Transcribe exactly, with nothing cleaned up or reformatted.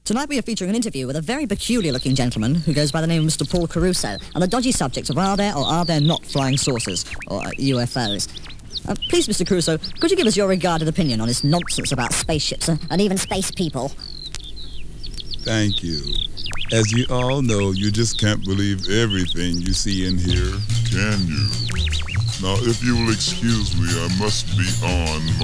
Tonight we are featuring an interview with a very peculiar-looking gentleman who goes by the name of Mister Paul Caruso on the dodgy subject of are there or are there not flying saucers, or uh, U F Os. Uh, please, Mister Caruso, could you give us your regarded opinion on this nonsense about spaceships uh, and even space people? Thank you. As you all know, you just can't believe everything you see and hear. Can you? Now, if you will excuse me, I must be on